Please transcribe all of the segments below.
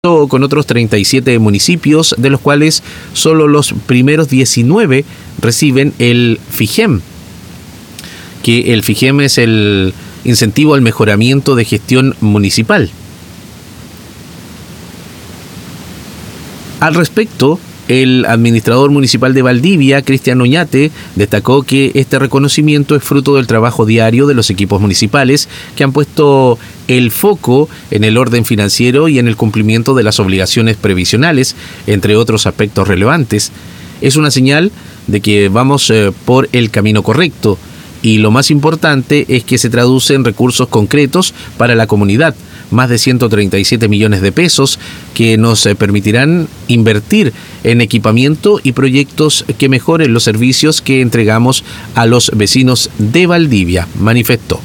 con otros 37 municipios, de los cuales solo los primeros 19 reciben el FIGEM, que el FIGEM es el incentivo al mejoramiento de gestión municipal. Al respecto, el administrador municipal de Valdivia, Cristian Oñate, destacó que este reconocimiento es fruto del trabajo diario de los equipos municipales que han puesto el foco en el orden financiero y en el cumplimiento de las obligaciones previsionales, entre otros aspectos relevantes. Es una señal de que vamos por el camino correcto y lo más importante es que se traduce en recursos concretos para la comunidad. Más de 137 millones de pesos que nos permitirán invertir en equipamiento y proyectos que mejoren los servicios que entregamos a los vecinos de Valdivia, manifestó.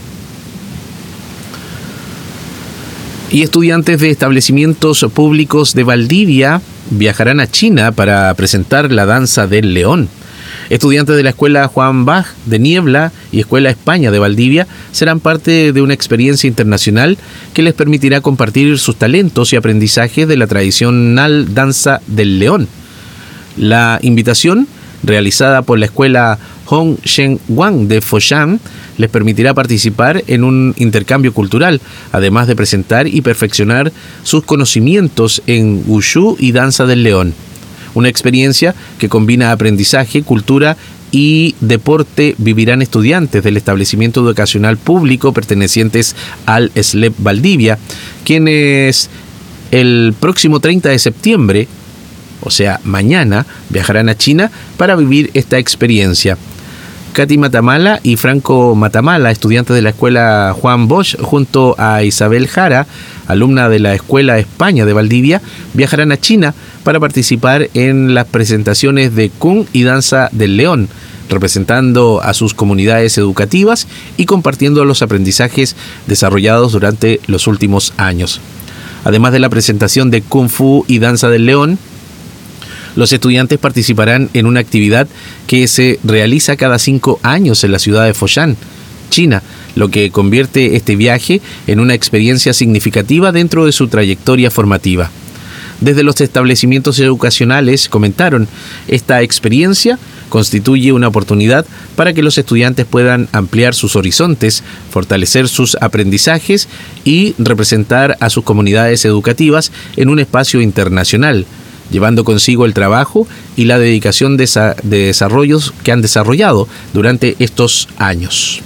Y estudiantes de establecimientos públicos de Valdivia viajarán a China para presentar la danza del león. Estudiantes de la Escuela Juan Bach de Niebla y Escuela España de Valdivia serán parte de una experiencia internacional que les permitirá compartir sus talentos y aprendizajes de la tradicional danza del león. La invitación, realizada por la Escuela Hong Shen Wang de Foshan, les permitirá participar en un intercambio cultural, además de presentar y perfeccionar sus conocimientos en Wushu y danza del león. Una experiencia que combina aprendizaje, cultura y deporte. Vivirán estudiantes del establecimiento educacional público pertenecientes al SLEP Valdivia, quienes el próximo 30 de septiembre, o sea, mañana, viajarán a China para vivir esta experiencia. Katy Matamala y Franco Matamala, estudiantes de la Escuela Juan Bosch, junto a Isabel Jara, alumna de la Escuela España de Valdivia, viajarán a China para participar en las presentaciones de Kung y Danza del León, representando a sus comunidades educativas y compartiendo los aprendizajes desarrollados durante los últimos años. Además de la presentación de Kung Fu y Danza del León, los estudiantes participarán en una actividad que se realiza cada 5 años en la ciudad de Foshan, China, lo que convierte este viaje en una experiencia significativa dentro de su trayectoria formativa. Desde los establecimientos educacionales comentaron, esta experiencia constituye una oportunidad para que los estudiantes puedan ampliar sus horizontes, fortalecer sus aprendizajes y representar a sus comunidades educativas en un espacio internacional, llevando consigo el trabajo y la dedicación de desarrollos que han desarrollado durante estos años.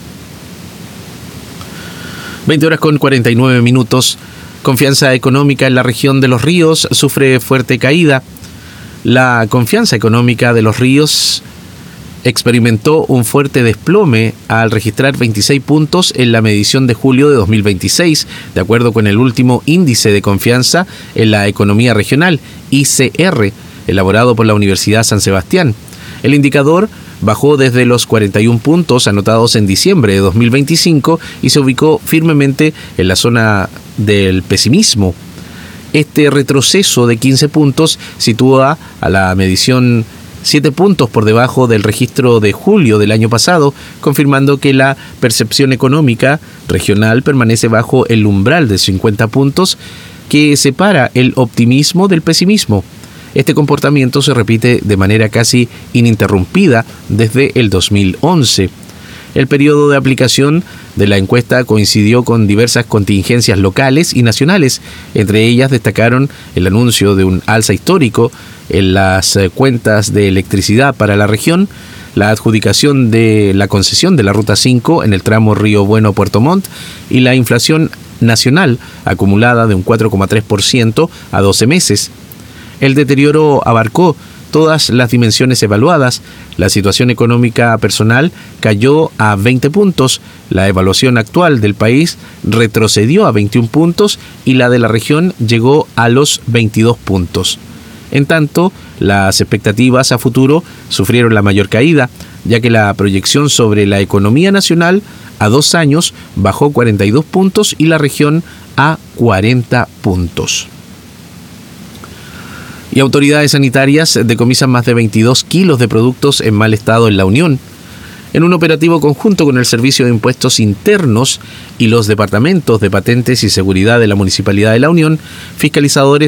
20:49. Confianza económica en la región de Los Ríos sufre fuerte caída. La confianza económica de Los Ríos experimentó un fuerte desplome al registrar 26 puntos en la medición de julio de 2026, de acuerdo con el último índice de confianza en la economía regional, ICR, elaborado por la Universidad San Sebastián. El indicador bajó desde los 41 puntos anotados en diciembre de 2025 y se ubicó firmemente en la zona del pesimismo. Este retroceso de 15 puntos sitúa a la medición 7 puntos por debajo del registro de julio del año pasado, confirmando que la percepción económica regional permanece bajo el umbral de 50 puntos que separa el optimismo del pesimismo. Este comportamiento se repite de manera casi ininterrumpida desde el 2011. El periodo de aplicación de la encuesta coincidió con diversas contingencias locales y nacionales. Entre ellas destacaron el anuncio de un alza histórico en las cuentas de electricidad para la región, la adjudicación de la concesión de la Ruta 5 en el tramo Río Bueno-Puerto Montt y la inflación nacional acumulada de un 4,3% a 12 meses. El deterioro abarcó todas las dimensiones evaluadas. La situación económica personal cayó a 20 puntos, la evaluación actual del país retrocedió a 21 puntos y la de la región llegó a los 22 puntos. En tanto, las expectativas a futuro sufrieron la mayor caída, ya que la proyección sobre la economía nacional a 2 años bajó 42 puntos y la región a 40 puntos. Y autoridades sanitarias decomisan más de 22 kilos de productos en mal estado en La Unión. En un operativo conjunto con el Servicio de Impuestos Internos y los departamentos de Patentes y Seguridad de la Municipalidad de La Unión, fiscalizadores